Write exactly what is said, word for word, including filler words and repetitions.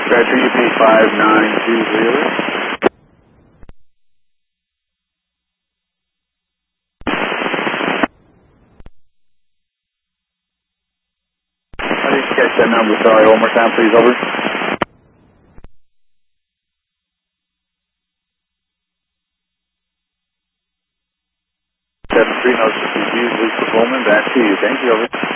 Scratcher U P five nine two zero. I didn't catch that number, sorry, one more time please, over. seven three, no, usually performing, back to you, thank you, over.